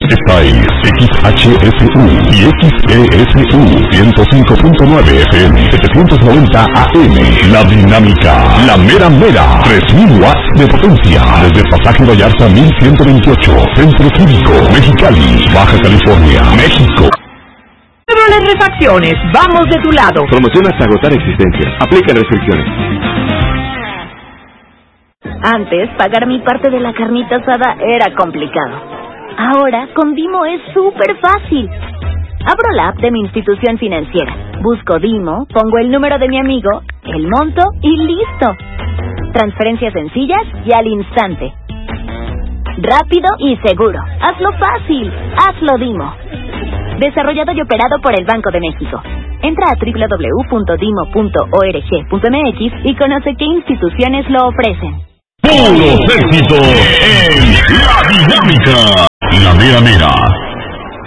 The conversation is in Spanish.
Esta es XHSU y XESU 105.9 FM 790 AM. La dinámica, la mera mera, 3000 watts de potencia. Desde Pasaje Vallarta 1128, Centro Cívico, Mexicali, Baja California, México. Las refacciones, vamos de tu lado. Promoción hasta agotar existencias. Aplican restricciones. Antes, pagar mi parte de la carnita asada era complicado. Ahora, con Dimo es súper fácil. Abro la app de mi institución financiera, busco Dimo, pongo el número de mi amigo, el monto y listo. Transferencias sencillas y al instante. Rápido y seguro. Hazlo fácil. Hazlo Dimo. Desarrollado y operado por el Banco de México. Entra a www.dimo.org.mx y conoce qué instituciones lo ofrecen. Puros éxitos en La Dinámica. La mera mera,